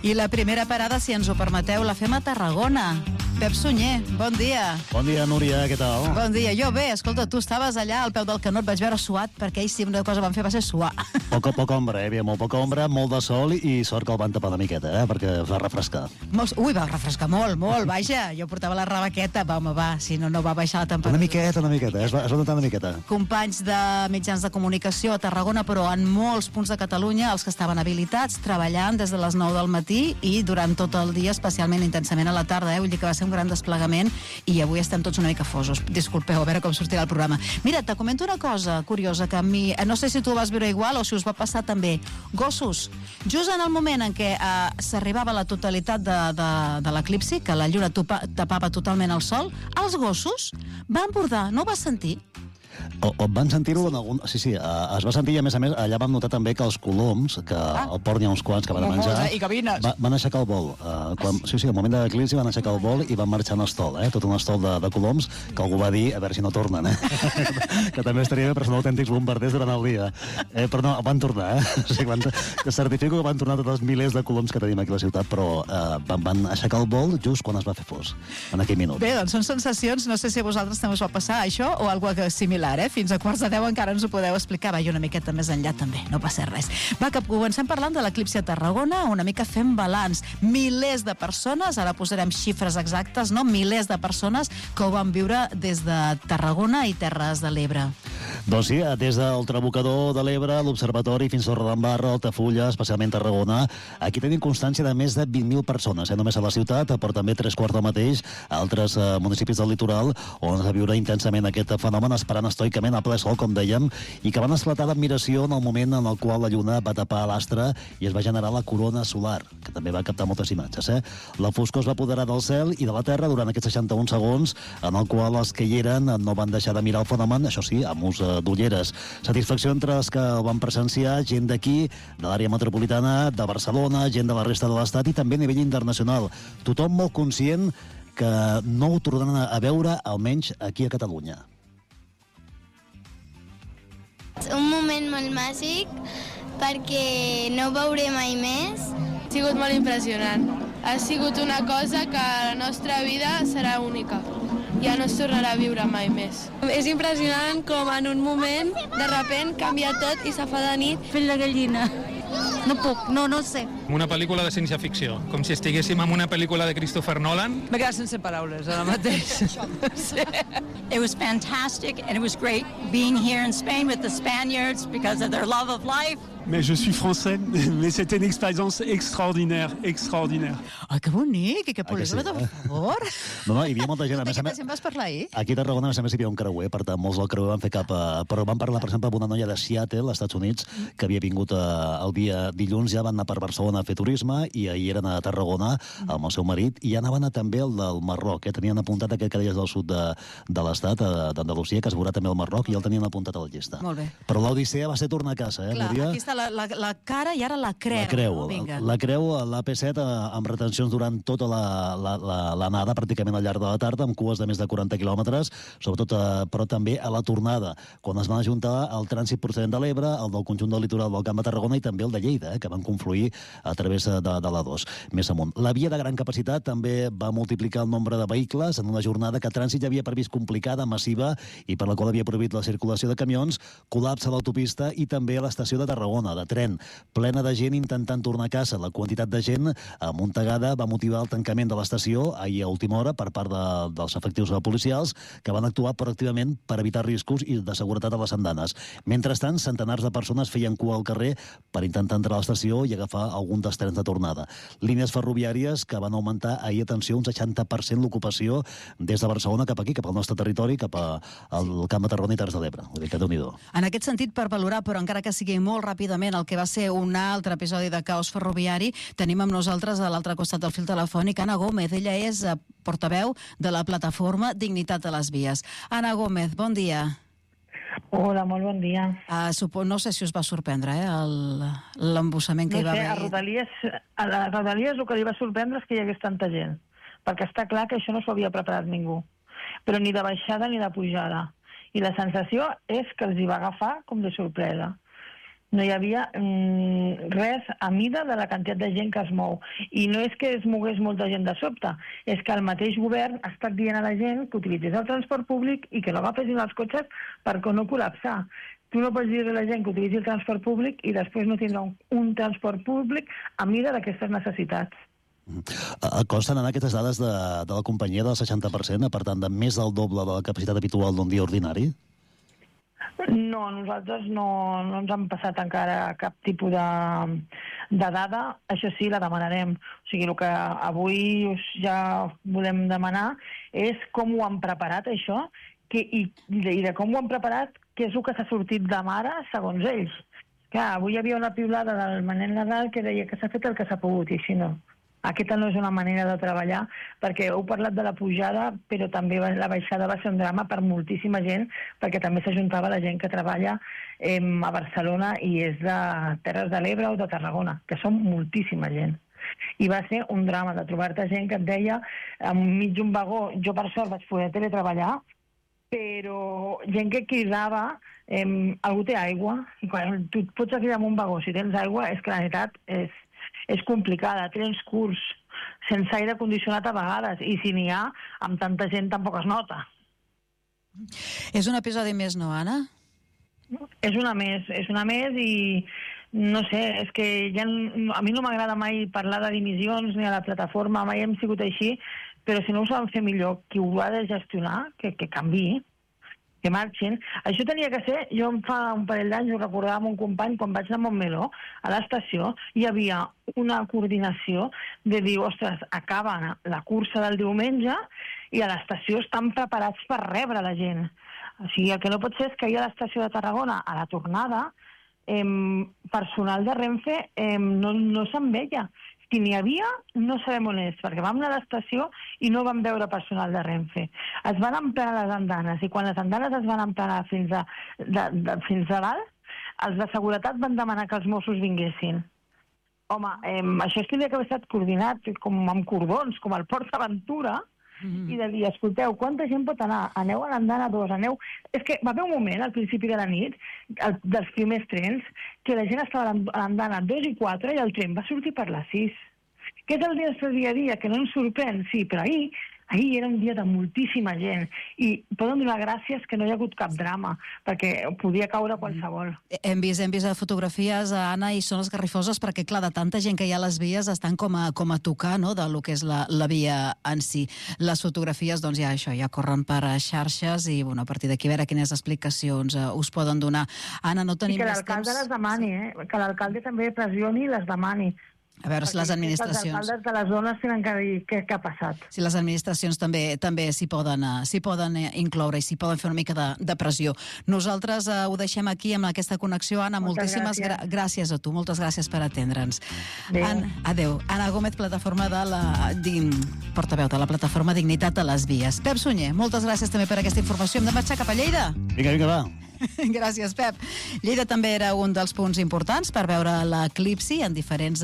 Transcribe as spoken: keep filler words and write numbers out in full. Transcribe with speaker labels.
Speaker 1: I la primera parada, si ens ho permeteu, la fem a Tarragona. Pep Sunyer, bon dia.
Speaker 2: Bon dia, Núria, què tal?
Speaker 1: Bon dia, jo bé, escolta, tu estaves allà al peu del canó, et vaig veure suat, perquè ells sí, una cosa van fer va ser suar.
Speaker 2: Poca, poca ombra, eh? Hi havia molt poca ombra, molt de sol i sort que el van tapar una miqueta, eh? Perquè va refrescar.
Speaker 1: Molts, ui, va refrescar molt, molt, vaja. Jo portava la rebaqueta, va, home, va, si no, no va baixar la temperatura.
Speaker 2: Una miqueta, una miqueta, es va, es va notar una miqueta.
Speaker 1: Companys de mitjans de comunicació a Tarragona, però en molts punts de Catalunya, els que estaven habilitats, treballant des de les nou del matí i durant tot el dia, especialment intensament a la tarda, eh? Vull dir que va ser un gran desplegament i avui estem tots una mica fosos. Disculpeu, a veure com sortirà el programa. Mira, te comento una cosa curiosa que a mi, no sé si tu ho vas veure igual o si us va passar també. Gossos, just en el moment en què eh, s'arribava a la totalitat de, de, de l'eclipsi, que la lluna topa, tapava totalment el sol, els gossos van bordar, no ho vas sentir?
Speaker 2: O, o van sentir-ho en algun... Sí, sí, uh, es va sentir i a més a més allà vam notar també que els coloms, que ah. al port n'hi ha uns quants que van a menjar,
Speaker 1: molts, eh? I gavines.
Speaker 2: Va, van aixecar el vol. Uh, quan, sí, sí, al moment de l'eclipsi van aixecar el vol i van marxar en estol, eh? Tot un estol de, de coloms que algú va dir a veure si no tornen, eh? que també estaria bé, però són autèntics bombarders durant el dia. Eh, però no, van tornar, eh? O sigui, van, que certifico que van tornar tots els milers de coloms que tenim aquí a la ciutat, però uh, van, van aixecar el vol just quan es va fer fos, en aquell minut.
Speaker 1: Bé, doncs són sensacions, no sé si a vosaltres també us va passar això o alguna cosa similar, eh? Fins a quarts de deu encara ens ho podeu explicar, va, i una miqueta més enllà també, no passa res. Va, que comencem parlant de l'eclipsi a Tarragona, una mica fem balanç. Milers de persones, ara posarem xifres exactes, no? Milers de persones que ho van viure des de Tarragona i Terres de l'Ebre.
Speaker 2: Doncs sí, des del Trabucador de l'Ebre, l'Observatori, fins a Torredembarra, Altafulla, especialment Tarragona, aquí tenim constància de més de vint mil persones, eh? Només a la ciutat, però també tres quarts del mateix a altres eh, municipis del litoral, on es va viure intensament aquest fenomen, esperant estoicament a ple sol, com dèiem, i que van esclatar d'admiració en el moment en el qual la lluna va tapar l'astre i es va generar la corona solar, que també va captar moltes imatges, eh? La foscor es va apoderar del cel i de la terra durant aquests seixanta-un segons, en el qual els que hi eren no van deixar de mirar el fenomen, això sí, amb ús eh, d'ulleres. Satisfacció entre els que el van presenciar, gent d'aquí, de l'àrea metropolitana, de Barcelona, gent de la resta de l'estat i també a nivell internacional. Tothom molt conscient que no ho tornaran a veure, almenys aquí a Catalunya.
Speaker 3: Un moment molt màgic perquè no ho veuré mai més.
Speaker 4: Ha sigut molt impressionant. Ha sigut una cosa que a la nostra vida serà única. Ja no es tornarà a viure mai més.
Speaker 5: És impressionant com en un moment de repent canvia tot i se fa de nit.
Speaker 6: Fent la gallina. No puc, no, no sé.
Speaker 7: Una pel·lícula de ciència-ficció, com si estiguéssim en una pel·lícula de Christopher Nolan.
Speaker 8: M'he quedat sense paraules ara mateix. Sí.
Speaker 6: It was fantastic and it was great being here in Spain with the Spaniards because of their love of life.
Speaker 9: Mais je suis français, mais c'était une expérience extraordinaire, extraordinaire.
Speaker 1: Ai, que bonic, i que pel·lícula,
Speaker 2: sí,
Speaker 1: per
Speaker 2: eh?
Speaker 1: favor.
Speaker 2: No, no, hi havia molta gent. A més a més,
Speaker 1: D'aquesta gent vas parlar ahir?
Speaker 2: aquí a Tarragona, a més a més, hi havia un creuer, per tant, molts del creuer van fer cap a... Però van parlar, per exemple, amb una noia de Seattle, als Estats Units, que havia vingut a, el dia dilluns, ja van anar per Barcelona a fer turisme, i ahir eren a Tarragona amb el seu marit, i ja anaven a també el del Marroc, eh? Tenien apuntat aquest que deies del sud de, de l'estat, d'Andalusia, que es veurà també el Marroc, i el tenien apuntat a la llista.
Speaker 1: Molt bé.
Speaker 2: Però l'Odissea va ser tornar a casa, eh,
Speaker 1: Clar,
Speaker 2: Núria?
Speaker 1: aquí està la, la, la cara i ara la creu.
Speaker 2: La creu,
Speaker 1: no? Vinga.
Speaker 2: la creu a l'A P set amb retencions durant tota la, la, la, l'anada, pràcticament al llarg de la tarda, amb cues de més de quaranta quilòmetres, sobretot, eh, però també a la tornada, quan es van ajuntar el trànsit procedent de l'Ebre, el del conjunt del litoral del Camp de Tarragona i també el de Lleida, eh, que van confluir a través de, de l'A dos, més amunt. La via de gran capacitat també va multiplicar el nombre de vehicles en una jornada que trànsit ja havia previst complicada, massiva, i per la qual havia prohibit la circulació de camions, col·lapse a l'autopista i també a l'estació de Tarragona, de tren, plena de gent intentant tornar a casa. La quantitat de gent amuntegada va motivar el tancament de l'estació ahir a última hora per part de, dels efectius policials que van actuar proactivament per evitar riscos i de seguretat a les andanes. Mentrestant, centenars de persones feien cua al carrer per intentar entrar a l'estació i agafar algun dels trens de tornada. Línies ferroviàries que van augmentar ahir, atenció, un seixanta per cent l'ocupació des de Barcelona cap aquí, cap al nostre territori, cap al Camp de Tarragona i Terres de l'Ebre. Vull dir que Déu-n'hi-do.
Speaker 1: En aquest sentit, per valorar, però encara que sigui molt ràpidament, el que va ser un altre episodi de caos ferroviari, tenim amb nosaltres a l'altre costat del fil telefònic Anna Gómez. Ella és portaveu de la plataforma Dignitat a les Vies. Anna Gómez, bon dia.
Speaker 10: Hola, molt bon dia.
Speaker 1: Uh, supo, no sé si us va sorprendre eh, l'embussament que
Speaker 10: no
Speaker 1: hi va
Speaker 10: sé,
Speaker 1: haver.
Speaker 10: A Rodalies, a la Rodalies el que li va sorprendre és que hi hagués tanta gent, perquè està clar que això no s'ho havia preparat ningú, però ni de baixada ni de pujada. I la sensació és que els hi va agafar com de sorpresa. No hi havia mm, res a mida de la quantitat de gent que es mou. I no és que es mogués molta gent de sobte, és que el mateix govern ha estat dient a la gent que utilitzés el transport públic i que no agafessin els cotxes per no col·lapsar. Tu no pots dir a la gent que utilitzi el transport públic i després no tindrà un, un transport públic a mida d'aquestes necessitats.
Speaker 2: Consten en aquestes dades de, de la companyia del seixanta per cent, per tant, de més del doble de la capacitat habitual d'un dia ordinari?
Speaker 10: No, nosaltres no, no ens han passat encara cap tipus de, de dada. Això sí, la demanarem. O sigui, el que avui us ja volem demanar és com ho han preparat, això, que, i, i de com ho han preparat, què és el que s'ha sortit de mare, segons ells. Clar, avui hi havia una piulada del Manel Nadal que deia que s'ha fet el que s'ha pogut, i així no. Aquesta no és una manera de treballar, perquè heu parlat de la pujada, però també la baixada va ser un drama per moltíssima gent, perquè també s'ajuntava la gent que treballa eh, a Barcelona i és de Terres de l'Ebre o de Tarragona, que són moltíssima gent. I va ser un drama de trobar-te gent que et deia, enmig d'un vagó, jo per sort vaig poder teletreballar, però gent que cridava, eh, algú té aigua, i quan tu et pots cridar en un vagó, si tens aigua, és que la veritat és... és complicada, trens curts, sense aire condicionat a vegades, i si n'hi ha, amb tanta gent tampoc es nota.
Speaker 1: És un episodi més, no, Anna?
Speaker 10: És una més, és una més i no sé, és que ja, a mi no m'agrada mai parlar de dimissions ni a la plataforma, mai hem sigut així, però si no ho saben fer millor, qui ho ha de gestionar, que, que canviï, que marxin. Això tenia que ser, jo fa un parell d'anys ho recordava amb un company, quan vaig anar a Montmeló, a l'estació, hi havia una coordinació de dir, ostres, acaba la cursa del diumenge i a l'estació estan preparats per rebre la gent. O sigui, el que no pot ser és que ahir a l'estació de Tarragona, a la tornada, eh, personal de Renfe eh, no, no se'n veia. Si n'hi havia, no sabem on és, perquè vam anar a l'estació i no vam veure personal de Renfe. Es van emplenar les andanes, i quan les andanes es van emplenar fins a, de, de, fins a dalt, els de seguretat van demanar que els Mossos vinguessin. Home, eh, això es tindria que haver estat coordinat com amb cordons, com al Port Aventura, mm-hmm. i de dir, escolteu, quanta gent pot anar? Aneu a l'andana dos, aneu... És que va haver un moment, al principi de la nit, el, dels primers trens, que la gent estava a l'andana dos i quatre i el tren va sortir per les sis. Que és el nostre dia a dia, que no ens sorprèn, sí, però ahir, ahir era un dia de moltíssima gent i poden donar gràcies que no hi ha hagut cap drama, perquè podia caure qualsevol.
Speaker 1: Hem vist, hem vist fotografies, Anna, i són esgarrifoses perquè, clar, de tanta gent que hi ha a les vies estan com a, com a tocar, no?, de lo que és la, la via en si. Les fotografies, doncs ja això, ja corren per xarxes i, bueno, a partir d'aquí a veure quines explicacions uh, us poden donar. Anna, no tenim més temps.
Speaker 10: I que l'alcalde les demani, eh? Que l'alcalde també pressioni i les demani.
Speaker 1: A veure si les administracions...
Speaker 10: Els alcaldes de les zones tenen que dir què, què ha passat.
Speaker 1: Si les administracions també també s'hi poden, s'hi poden incloure i s'hi poden fer una mica de, de pressió. Nosaltres uh, ho deixem aquí amb aquesta connexió. Anna, moltes moltíssimes gràcies. gràcies a tu, moltes gràcies per atendre'ns. Adéu. Adéu. Anna Gómez, plataforma de la... Din, portaveu de la plataforma Dignitat a les Vies. Pep Sunyer, moltes gràcies també per aquesta informació. Hem de marxar cap a Lleida?
Speaker 2: Vinga, vinga, va.
Speaker 1: Gràcies, Pep. Lleida també era un dels punts importants per veure l'eclipsi en diferents